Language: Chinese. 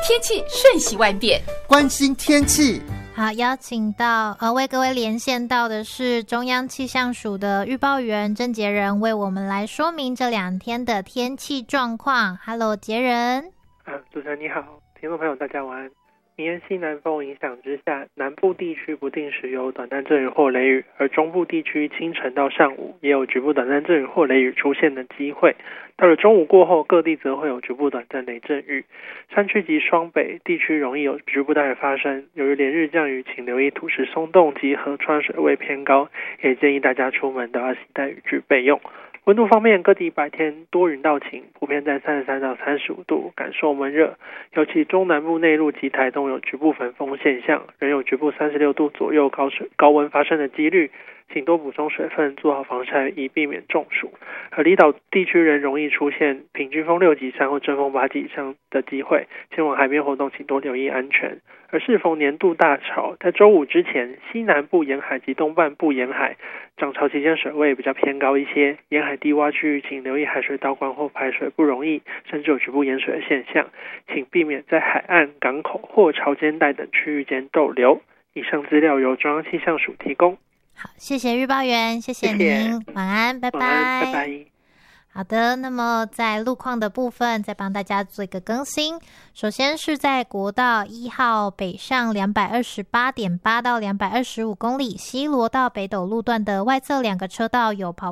天气瞬息万变， 关心天气。 好，邀请到为各位连线到的是中央气象署的预报员郑杰仁，为我们来说明这2天的天气状况。Hello， 杰仁。 主持人你好，听众朋友大家晚安。沿西南风影响之下，南部地区不定时有短暂阵雨或雷雨，而中部地区清晨到上午也有局部短暂阵雨或雷雨出现的机会。到了中午过后，各地则会有局部短暂雷阵雨。山区及双北地区容易有局部大雨发生，由于连日降雨，请留意土石松动及河川水位偏高，也建议大家出门都要携带雨具备用。温度方面，各地白天多云到晴，普遍在33到35度，感受闷热。尤其中南部内陆及台东有局部焚风现象，仍有局部36度左右高温发生的几率，请多补充水分，做好防晒，以避免中暑。而离岛地区仍容易出现平均风6级以上或阵风8级以上的机会，前往海边活动请多留意安全。而适逢年度大潮，在周五之前，西南部沿海及东半部沿海涨潮期间水位比较偏高一些，沿海低洼区域请留意海水倒灌或排水不容易，甚至有局部淹水的现象，请避免在海岸、港口或潮间带等区域间逗留。以上资料由中央气象署提供。 好，谢谢预报员，谢谢您，晚安，拜拜。 晚安，拜拜。 好的，那么在路况的部分再帮大家做一个更新。首先是在国道1号北上 228.8 到225公里，西螺到北斗路段的外侧2个车道有跑